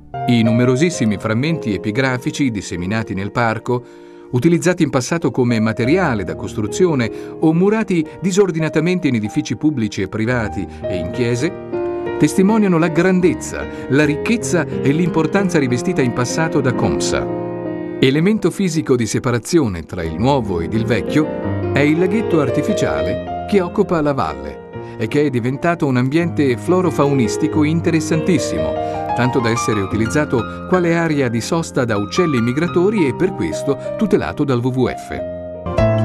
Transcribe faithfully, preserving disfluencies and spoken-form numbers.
I numerosissimi frammenti epigrafici disseminati nel parco, utilizzati in passato come materiale da costruzione o murati disordinatamente in edifici pubblici e privati e in chiese, testimoniano la grandezza, la ricchezza e l'importanza rivestita in passato da Comsa. Elemento fisico di separazione tra il nuovo ed il vecchio è il laghetto artificiale che occupa la valle e che è diventato un ambiente florofaunistico interessantissimo, tanto da essere utilizzato quale area di sosta da uccelli migratori e per questo tutelato dal W W F.